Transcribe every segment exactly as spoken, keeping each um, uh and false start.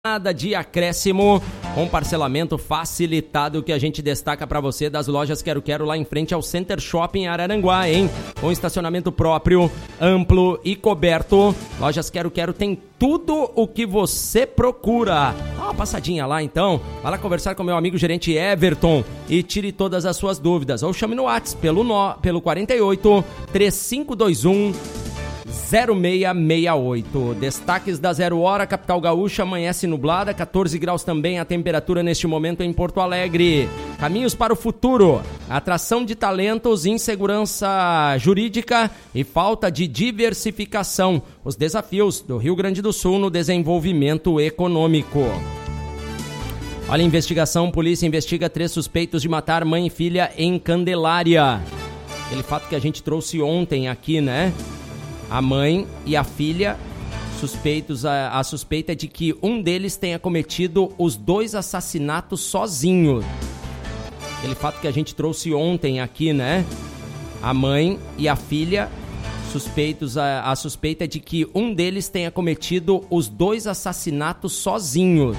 Nada de acréscimo, com parcelamento facilitado que a gente destaca para você das lojas Quero Quero lá em frente ao Center Shopping Araranguá, hein? Com estacionamento próprio, amplo e coberto. Lojas Quero Quero tem tudo o que você procura. Dá uma passadinha lá então, vai lá conversar com meu amigo gerente Everton e tire todas as suas dúvidas. Ou chame no WhatsApp pelo, no, pelo quarenta e oito, três cinco dois um, zero seis seis oito. Destaques da Zero Hora, capital gaúcha, amanhece nublada, catorze graus também a temperatura neste momento em Porto Alegre. Caminhos para o futuro, atração de talentos, insegurança jurídica e falta de diversificação. Os desafios do Rio Grande do Sul no desenvolvimento econômico. Olha a investigação, polícia investiga três suspeitos de matar mãe e filha em Candelária. Aquele fato que a gente trouxe ontem aqui, né? A mãe e a filha, suspeitos, a, a suspeita é de que um deles tenha cometido os dois assassinatos sozinho. Aquele fato que a gente trouxe ontem aqui, né? A mãe e a filha, suspeitos, a, a suspeita é de que um deles tenha cometido os dois assassinatos sozinho.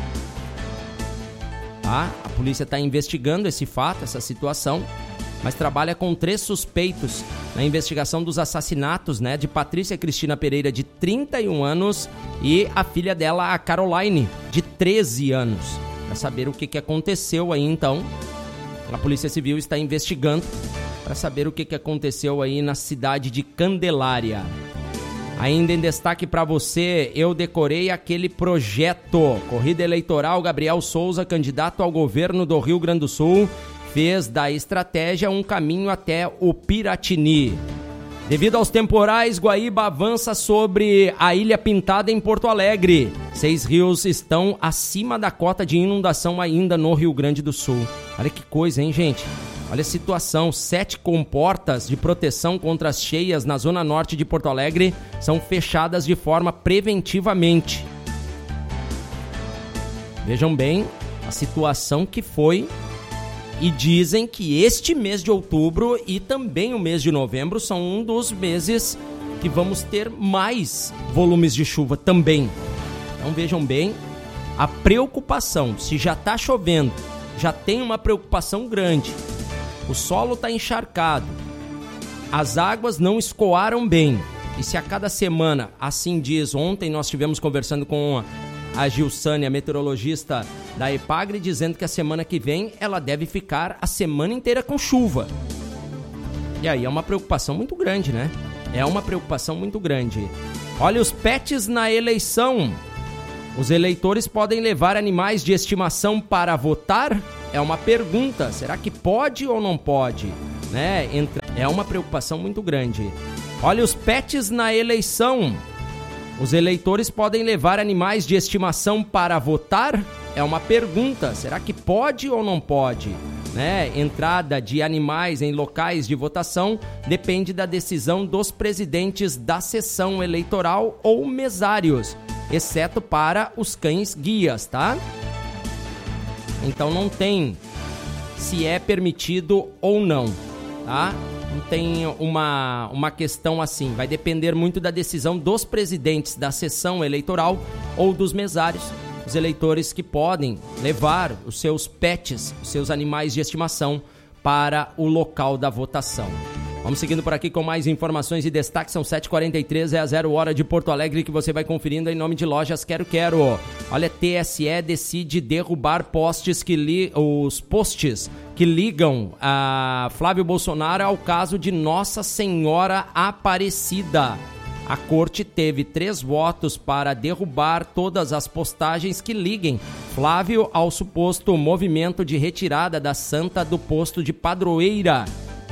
Tá? A polícia está investigando esse fato, essa situação, mas trabalha com três suspeitos na investigação dos assassinatos, né, de Patrícia Cristina Pereira, de trinta e um anos, e a filha dela, a Caroline, de treze anos. Para saber o que, que aconteceu aí, então, a Polícia Civil está investigando para saber o que, que aconteceu aí na cidade de Candelária. Ainda em destaque para você, eu decorei aquele projeto. Corrida eleitoral, Gabriel Souza, candidato ao governo do Rio Grande do Sul, fez da estratégia um caminho até o Piratini. Devido aos temporais, Guaíba avança sobre a Ilha Pintada em Porto Alegre. Seis rios estão acima da cota de inundação ainda no Rio Grande do Sul. Olha que coisa, hein, gente? Olha a situação. Sete comportas de proteção contra as cheias na zona norte de Porto Alegre são fechadas de forma preventivamente. Vejam bem a situação que foi. E dizem que este mês de outubro e também o mês de novembro são um dos meses que vamos ter mais volumes de chuva também. Então vejam bem a preocupação. Se já está chovendo, já tem uma preocupação grande. O solo está encharcado, as águas não escoaram bem. E se a cada semana, assim diz, ontem nós estivemos conversando com a Gilsânia, meteorologista da Epagre, dizendo que a semana que vem ela deve ficar a semana inteira com chuva. E aí é uma preocupação muito grande, né? É uma preocupação muito grande. Olha os pets na eleição. Os eleitores podem levar animais de estimação para votar? É uma pergunta. Será que pode ou não pode? Né? É uma preocupação muito grande. Olha os pets na eleição. Os eleitores podem levar animais de estimação para votar? É uma pergunta. Será que pode ou não pode? Né? Entrada de animais em locais de votação depende da decisão dos presidentes da sessão eleitoral ou mesários, exceto para os cães guias, tá? Então não tem se é permitido ou não, tá? Não tem uma, uma questão assim, vai depender muito da decisão dos presidentes da sessão eleitoral ou dos mesários, os eleitores que podem levar os seus pets, os seus animais de estimação para o local da votação. Vamos seguindo por aqui com mais informações e destaques. São sete e quarenta e três, é a Zero Hora de Porto Alegre que você vai conferindo em nome de Lojas Quero Quero. Olha, T S E decide derrubar postes que li, os postes que ligam a Flávio Bolsonaro ao caso de Nossa Senhora Aparecida. A corte teve três votos para derrubar todas as postagens que liguem Flávio ao suposto movimento de retirada da santa do posto de padroeira.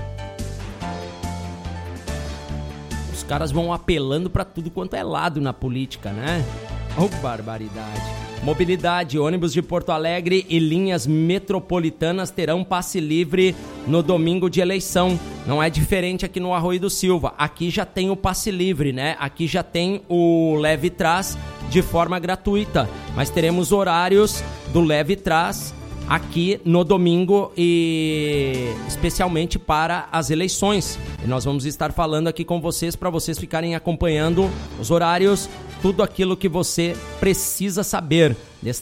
Os caras vão apelando para tudo quanto é lado na política, né? Oh, barbaridade. Mobilidade, ônibus de Porto Alegre e linhas metropolitanas terão passe livre no domingo de eleição. Não é diferente aqui no Arroio do Silva. Aqui já tem o passe livre, né? Aqui já tem o leve e trás de forma gratuita. Mas teremos horários do leve e trás aqui no domingo e especialmente para as eleições. E nós vamos estar falando aqui com vocês para vocês ficarem acompanhando os horários, tudo aquilo que você precisa saber.